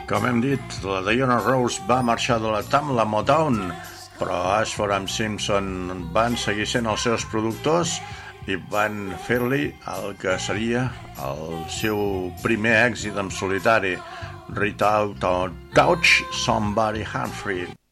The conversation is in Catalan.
Com hem dit, la Diana Ross va marxar de la Motown, però Ashford i Simpson van seguir sent els seus productors i van fer-li el que seria el seu primer èxit en solitari, Reach Out or Touch Somebody Humphrey.